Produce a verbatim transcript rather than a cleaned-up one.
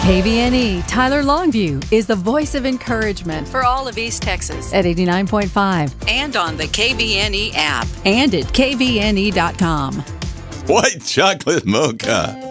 K V N E Tyler Longview is the voice of encouragement for all of East Texas at eighty-nine point five and on the K V N E app and at K V N E dot com. White chocolate mocha.